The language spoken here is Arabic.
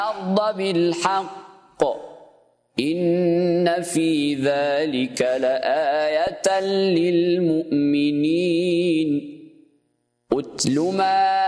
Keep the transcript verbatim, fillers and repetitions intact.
الأرض بالحق إن في ذلك لآية للمؤمنين أتل ما